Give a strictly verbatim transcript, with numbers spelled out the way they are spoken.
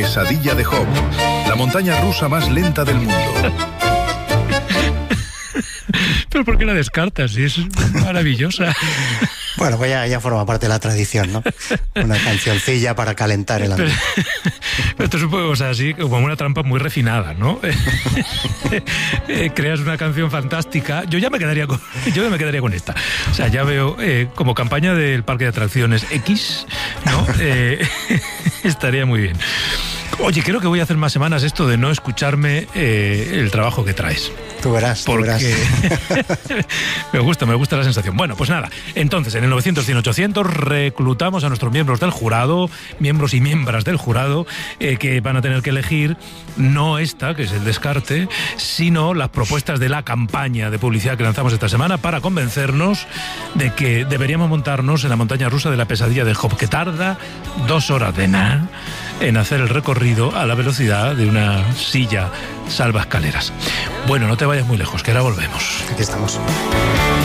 Pesadilla de Job, la montaña rusa más lenta del mundo. ¿Pero por qué la descartas? Es maravillosa. Bueno, pues ya, ya forma parte de la tradición, ¿no? Una cancioncilla para calentar el ambiente. Pero esto es un poco, o sea, así como una trampa muy refinada, ¿no? Creas una canción fantástica. Yo ya me quedaría con, yo ya me quedaría con esta. O sea, ya veo eh, como campaña del Parque de Atracciones X, ¿no? Eh, estaría muy bien. Oye, creo que voy a hacer más semanas esto de no escucharme eh, el trabajo que traes. Tú verás, tú Porque verás. me gusta, me gusta la sensación. Bueno, pues nada, entonces en el novecientos, cien, ochocientos reclutamos a nuestros miembros del jurado, miembros y miembros del jurado, eh, que van a tener que elegir no esta, que es el descarte, sino las propuestas de la campaña de publicidad que lanzamos esta semana para convencernos de que deberíamos montarnos en la montaña rusa de la pesadilla de Job, que tarda dos horas de nada en hacer el recorrido a la velocidad de una silla salvaescaleras. Bueno, no te vayas muy lejos, que ahora volvemos. Aquí estamos.